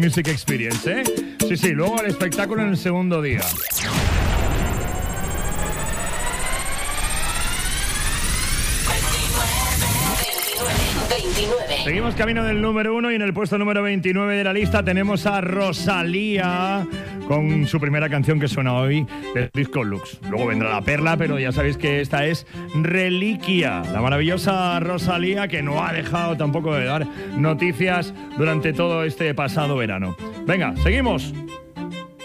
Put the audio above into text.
Music Experience, ¿eh? Sí, luego el espectáculo en el segundo día. Seguimos camino del número 1 y en el puesto número 29 de la lista tenemos a Rosalía con su primera canción que suena hoy del disco Lux. Luego vendrá La Perla, pero ya sabéis que esta es Reliquia. La maravillosa Rosalía que no ha dejado tampoco de dar noticias durante todo este pasado verano. Venga, seguimos.